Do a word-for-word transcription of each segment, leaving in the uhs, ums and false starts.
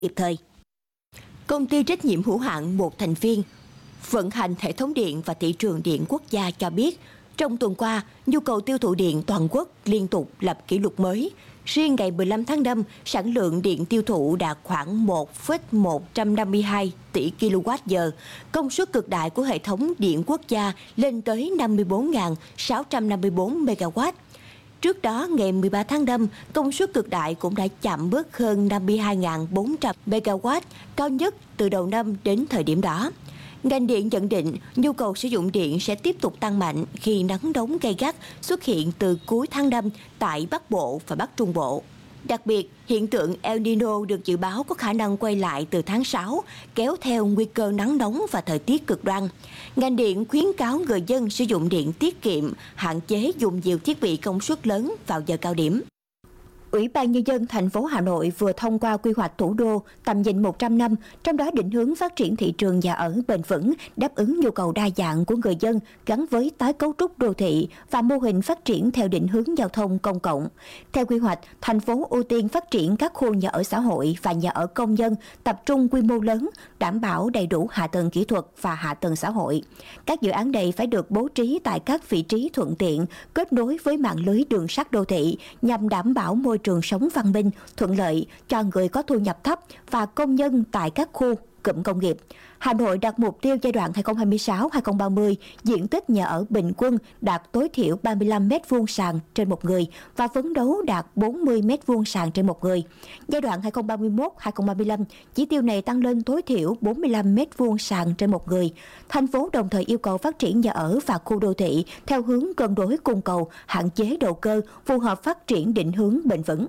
kịp thời. Công ty trách nhiệm hữu hạn một thành viên vận hành hệ thống điện và thị trường điện quốc gia cho biết, trong tuần qua, nhu cầu tiêu thụ điện toàn quốc liên tục lập kỷ lục mới. Riêng ngày mười lăm tháng năm, sản lượng điện tiêu thụ đạt khoảng một phẩy một năm hai tỷ ki lô oát giờ. Công suất cực đại của hệ thống điện quốc gia lên tới năm mươi bốn nghìn sáu trăm năm mươi bốn mê ga oát. Trước đó, ngày mười ba tháng năm, công suất cực đại cũng đã chạm mức hơn năm mươi hai nghìn bốn trăm mê ga oát, cao nhất từ đầu năm đến thời điểm đó. Ngành điện nhận định nhu cầu sử dụng điện sẽ tiếp tục tăng mạnh khi nắng nóng gay gắt xuất hiện từ cuối tháng năm tại Bắc Bộ và Bắc Trung Bộ. Đặc biệt, hiện tượng El Nino được dự báo có khả năng quay lại từ tháng sáu, kéo theo nguy cơ nắng nóng và thời tiết cực đoan. Ngành điện khuyến cáo người dân sử dụng điện tiết kiệm, hạn chế dùng nhiều thiết bị công suất lớn vào giờ cao điểm. Ủy ban Nhân dân thành phố Hà Nội vừa thông qua quy hoạch thủ đô tầm nhìn một trăm năm, trong đó định hướng phát triển thị trường nhà ở bền vững, đáp ứng nhu cầu đa dạng của người dân gắn với tái cấu trúc đô thị và mô hình phát triển theo định hướng giao thông công cộng. Theo quy hoạch, thành phố ưu tiên phát triển các khu nhà ở xã hội và nhà ở công nhân tập trung quy mô lớn, đảm bảo đầy đủ hạ tầng kỹ thuật và hạ tầng xã hội. Các dự án này phải được bố trí tại các vị trí thuận tiện, kết nối với mạng lưới đường sắt đô thị nhằm đảm bảo môi trường sống văn minh, thuận lợi cho người có thu nhập thấp và công nhân tại các khu cụm công nghiệp. Hà Nội đặt mục tiêu giai đoạn hai nghìn không trăm hai mươi sáu đến hai nghìn không trăm ba mươi, diện tích nhà ở bình quân đạt tối thiểu ba mươi lăm mét vuông sàn trên một người và phấn đấu đạt bốn mươi mét vuông sàn trên một người. Giai đoạn hai nghìn không trăm ba mươi mốt đến hai nghìn không trăm ba mươi lăm, chỉ tiêu này tăng lên tối thiểu bốn mươi lăm mét vuông sàn trên một người. Thành phố đồng thời yêu cầu phát triển nhà ở và khu đô thị theo hướng cân đối cung cầu, hạn chế đầu cơ, phù hợp phát triển định hướng bền vững.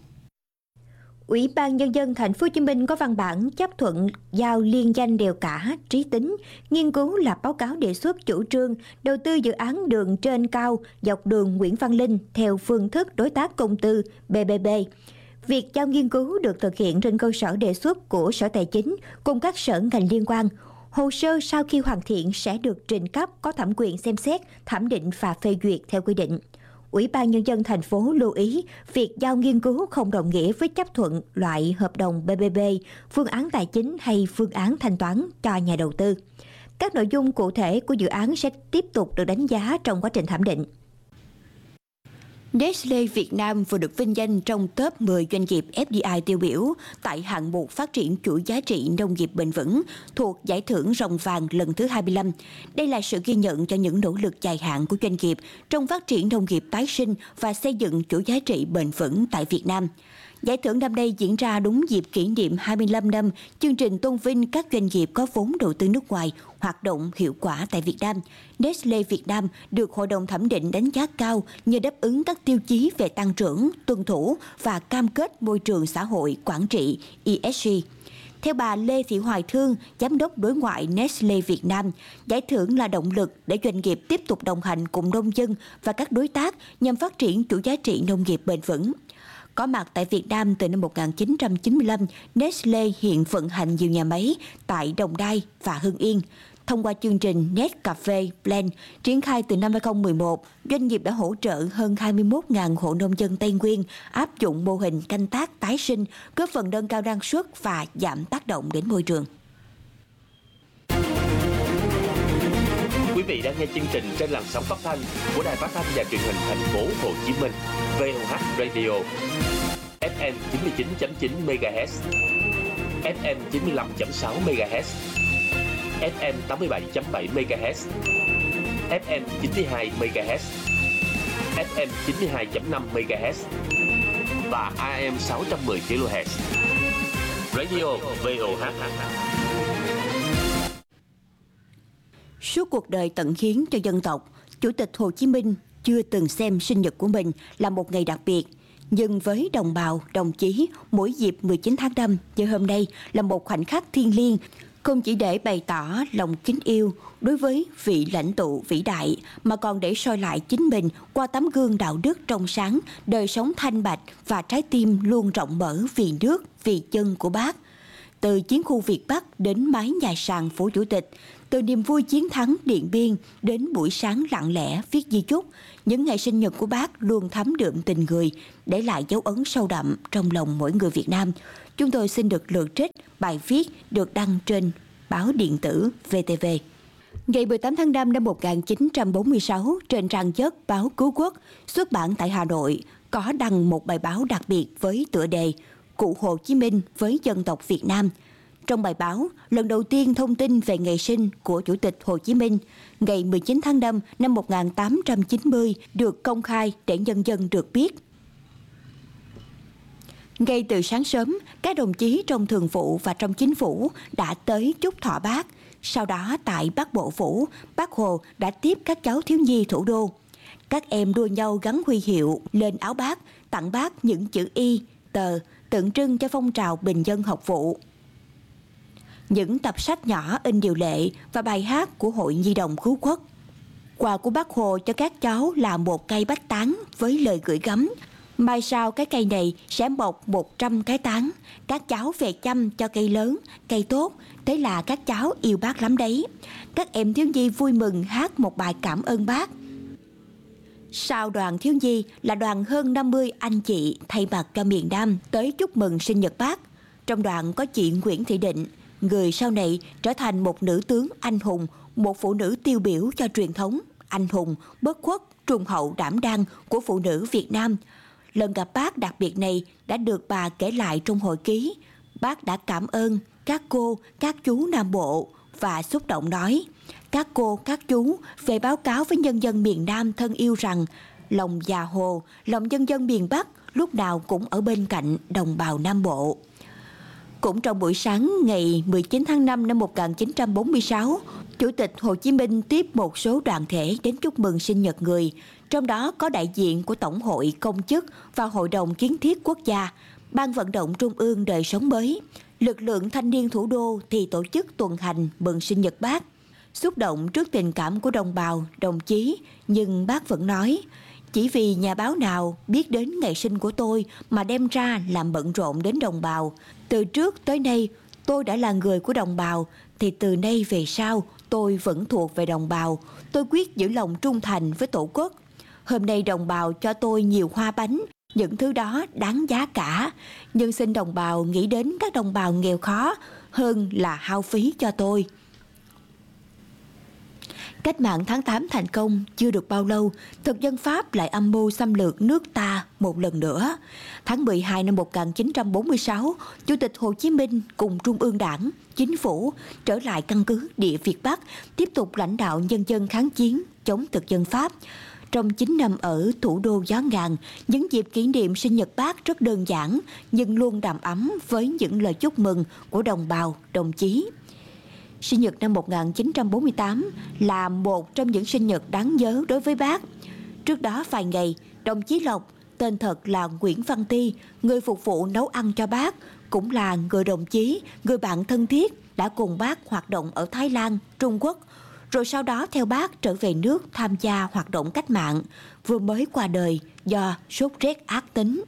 Ủy ban Nhân dân thành phố Hồ Chí Minh có văn bản chấp thuận giao liên danh đèo Cả, Trí Tính nghiên cứu lập báo cáo đề xuất chủ trương đầu tư dự án đường trên cao dọc đường Nguyễn Văn Linh theo phương thức đối tác công tư bê bê bê. Việc giao nghiên cứu được thực hiện trên cơ sở đề xuất của Sở Tài chính cùng các sở ngành liên quan. Hồ sơ sau khi hoàn thiện sẽ được trình cấp có thẩm quyền xem xét, thẩm định và phê duyệt theo quy định. Ủy ban Nhân dân thành phố lưu ý, việc giao nghiên cứu không đồng nghĩa với chấp thuận loại hợp đồng bê bê bê, phương án tài chính hay phương án thanh toán cho nhà đầu tư. Các nội dung cụ thể của dự án sẽ tiếp tục được đánh giá trong quá trình thẩm định. Nestlé Việt Nam vừa được vinh danh trong top mười doanh nghiệp ép đê i tiêu biểu tại hạng mục phát triển chuỗi giá trị nông nghiệp bền vững thuộc giải thưởng Rồng Vàng lần thứ hai mươi lăm. Đây là sự ghi nhận cho những nỗ lực dài hạn của doanh nghiệp trong phát triển nông nghiệp tái sinh và xây dựng chuỗi giá trị bền vững tại Việt Nam. Giải thưởng năm nay diễn ra đúng dịp kỷ niệm hai mươi lăm năm chương trình tôn vinh các doanh nghiệp có vốn đầu tư nước ngoài hoạt động hiệu quả tại Việt Nam. Nestlé Việt Nam được Hội đồng thẩm định đánh giá cao nhờ đáp ứng các tiêu chí về tăng trưởng, tuân thủ và cam kết môi trường xã hội quản trị E S G. Theo bà Lê Thị Hoài Thương, Giám đốc đối ngoại Nestlé Việt Nam, giải thưởng là động lực để doanh nghiệp tiếp tục đồng hành cùng nông dân và các đối tác nhằm phát triển chuỗi giá trị nông nghiệp bền vững. Có mặt tại Việt Nam từ năm một nghìn chín trăm chín mươi lăm, Nestlé hiện vận hành nhiều nhà máy tại Đồng Nai và Hưng Yên. Thông qua chương trình Nescafe Blend triển khai từ năm hai nghìn không trăm mười một, doanh nghiệp đã hỗ trợ hơn hai mươi mốt nghìn hộ nông dân Tây Nguyên áp dụng mô hình canh tác tái sinh, góp phần nâng cao năng suất và giảm tác động đến môi trường. Quý vị đang nghe chương trình trên làn sóng phát thanh của Đài Phát thanh và Truyền hình Thành phố Hồ Chí Minh, vê o hát Radio, ép em chín mươi chín chấm chín MHz, ép em chín mươi lăm chấm sáu MHz, ép em tám mươi bảy chấm bảy MHz, ép em chín mươi hai MHz, ép em chín mươi hai chấm năm MHz và a em sáu trăm mười kHz. Radio vê o hát. Suốt cuộc đời tận hiến cho dân tộc, Chủ tịch Hồ Chí Minh chưa từng xem sinh nhật của mình là một ngày đặc biệt. Nhưng với đồng bào, đồng chí, mỗi dịp mười chín tháng năm như hôm nay là một khoảnh khắc thiêng liêng, không chỉ để bày tỏ lòng kính yêu đối với vị lãnh tụ vĩ đại, mà còn để soi lại chính mình qua tấm gương đạo đức trong sáng, đời sống thanh bạch và trái tim luôn rộng mở vì nước, vì dân của Bác. từ chiến khu Việt Bắc đến mái nhà sàn phủ Chủ tịch, từ niềm vui chiến thắng Điện Biên đến buổi sáng lặng lẽ viết di chúc, những ngày sinh nhật của Bác luôn thấm đượm tình người, để lại dấu ấn sâu đậm trong lòng mỗi người Việt Nam. Chúng tôi xin được lượt trích bài viết được đăng trên báo điện tử vê tê vê. Ngày mười tám tháng năm năm một nghìn chín trăm bốn mươi sáu, trên trang nhất báo Cứu Quốc, xuất bản tại Hà Nội, có đăng một bài báo đặc biệt với tựa đề Cụ Hồ Chí Minh với dân tộc Việt Nam. Trong bài báo, lần đầu tiên thông tin về ngày sinh của Chủ tịch Hồ Chí Minh, ngày mười chín tháng năm năm một nghìn tám trăm chín mươi, được công khai để nhân dân được biết. Ngay từ sáng sớm, các đồng chí trong Thường vụ và trong Chính phủ đã tới chúc thọ Bác. Sau đó tại Bắc Bộ Phủ, Bác Hồ đã tiếp các cháu thiếu nhi thủ đô. Các em đua nhau gắn huy hiệu lên áo Bác, tặng Bác những chữ Y, tờ, tượng trưng cho phong trào bình dân học vụ. Những tập sách nhỏ in điều lệ và bài hát của Hội Nhi đồng Cứu Quốc. Quà của Bác Hồ cho các cháu là một cây bách tán với lời gửi gắm: mai sau cái cây này sẽ mọc một trăm cái tán, các cháu về chăm cho cây lớn, cây tốt, thế là các cháu yêu Bác lắm đấy. Các em thiếu nhi vui mừng hát một bài cảm ơn Bác. Sau đoàn thiếu nhi là đoàn hơn năm mươi anh chị thay mặt cho miền Nam tới chúc mừng sinh nhật Bác. Trong đoàn có chị Nguyễn Thị Định, người sau này trở thành một nữ tướng anh hùng, một phụ nữ tiêu biểu cho truyền thống anh hùng, bất khuất, trung hậu đảm đang của phụ nữ Việt Nam. Lần gặp Bác đặc biệt này đã được bà kể lại trong hồi ký. Bác đã cảm ơn các cô, các chú Nam Bộ và xúc động nói: các cô, các chú về báo cáo với nhân dân miền Nam thân yêu rằng lòng già Hồ, lòng nhân dân miền Bắc lúc nào cũng ở bên cạnh đồng bào Nam Bộ. Cũng trong buổi sáng ngày mười chín tháng năm năm một nghìn chín trăm bốn mươi sáu, Chủ tịch Hồ Chí Minh tiếp một số đoàn thể đến chúc mừng sinh nhật người, trong đó có đại diện của Tổng hội Công chức và Hội đồng Kiến thiết Quốc gia, Ban vận động Trung ương Đời sống mới. Lực lượng thanh niên thủ đô thì tổ chức tuần hành mừng sinh nhật Bác. Xúc động trước tình cảm của đồng bào, đồng chí, nhưng Bác vẫn nói: chỉ vì nhà báo nào biết đến ngày sinh của tôi mà đem ra làm bận rộn đến đồng bào. Từ trước tới nay tôi đã là người của đồng bào, thì từ nay về sau tôi vẫn thuộc về đồng bào. Tôi quyết giữ lòng trung thành với Tổ quốc. Hôm nay đồng bào cho tôi nhiều hoa bánh, những thứ đó đáng giá cả. Nhưng xin đồng bào nghĩ đến các đồng bào nghèo khó hơn là hao phí cho tôi. Cách mạng tháng tám thành công chưa được bao lâu, thực dân Pháp lại âm mưu xâm lược nước ta một lần nữa. Tháng mười hai năm một nghìn chín trăm bốn mươi sáu, Chủ tịch Hồ Chí Minh cùng Trung ương Đảng, Chính phủ trở lại căn cứ địa Việt Bắc, tiếp tục lãnh đạo nhân dân kháng chiến chống thực dân Pháp. Trong chín năm ở thủ đô gió ngàn, những dịp kỷ niệm sinh nhật Bác rất đơn giản nhưng luôn đầm ấm với những lời chúc mừng của đồng bào, đồng chí. Sinh nhật năm một nghìn chín trăm bốn mươi tám là một trong những sinh nhật đáng nhớ đối với Bác. Trước đó vài ngày, đồng chí Lộc, tên thật là Nguyễn Văn Ti, người phục vụ nấu ăn cho Bác, cũng là người đồng chí, người bạn thân thiết đã cùng Bác hoạt động ở Thái Lan, Trung Quốc, rồi sau đó theo Bác trở về nước tham gia hoạt động cách mạng, vừa mới qua đời do sốt rét ác tính.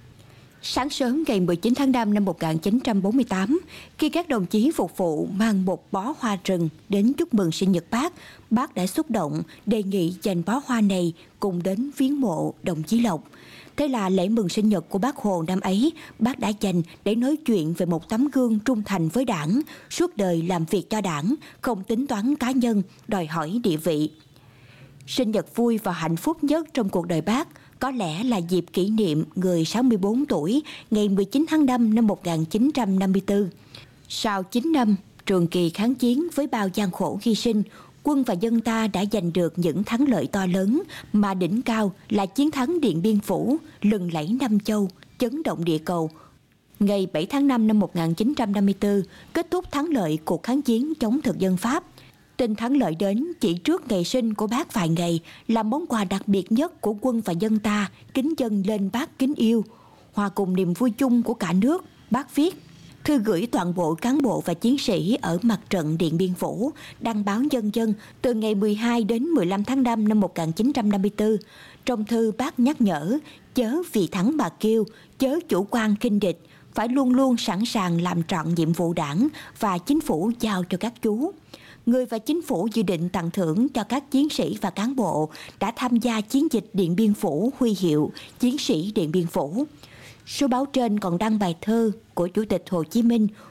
Sáng sớm ngày mười chín tháng năm năm một nghìn chín trăm bốn mươi tám, khi các đồng chí phục vụ mang một bó hoa rừng đến chúc mừng sinh nhật Bác, Bác đã xúc động đề nghị dành bó hoa này cùng đến viếng mộ đồng chí Lộc. Thế là lễ mừng sinh nhật của Bác Hồ năm ấy, Bác đã dành để nói chuyện về một tấm gương trung thành với Đảng, suốt đời làm việc cho Đảng, không tính toán cá nhân, đòi hỏi địa vị. Sinh nhật vui và hạnh phúc nhất trong cuộc đời Bác có lẽ là dịp kỷ niệm người sáu mươi bốn tuổi ngày mười chín tháng năm năm một nghìn chín trăm năm mươi tư. Sau chín năm trường kỳ kháng chiến với bao gian khổ hy sinh, quân và dân ta đã giành được những thắng lợi to lớn, mà đỉnh cao là chiến thắng Điện Biên Phủ, lừng lẫy Nam Châu, chấn động địa cầu. Ngày bảy tháng năm năm một nghìn chín trăm năm mươi tư, kết thúc thắng lợi cuộc kháng chiến chống thực dân Pháp. Tin thắng lợi đến chỉ trước ngày sinh của Bác vài ngày là món quà đặc biệt nhất của quân và dân ta kính dâng lên Bác kính yêu. Hòa cùng niềm vui chung của cả nước, Bác viết thư gửi toàn bộ cán bộ và chiến sĩ ở mặt trận Điện Biên Phủ, đăng báo Nhân dân từ ngày mười hai đến mười lăm tháng năm năm một nghìn chín trăm năm mươi tư. Trong thư Bác nhắc nhở: chớ vì thắng mà kêu, chớ chủ quan khinh địch, phải luôn luôn sẵn sàng làm trọn nhiệm vụ Đảng và Chính phủ giao cho các chú. Người và Chính phủ dự định tặng thưởng cho các chiến sĩ và cán bộ đã tham gia chiến dịch Điện Biên Phủ huy hiệu Chiến sĩ Điện Biên Phủ. Số báo trên còn đăng bài thơ của Chủ tịch Hồ Chí Minh